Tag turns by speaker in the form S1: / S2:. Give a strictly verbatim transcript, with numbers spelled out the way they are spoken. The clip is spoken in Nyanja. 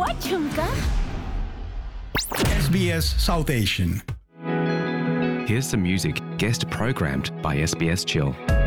S1: Watchung ka?
S2: S B S South Asian.
S3: Here's some music guest programmed by S B S Chill.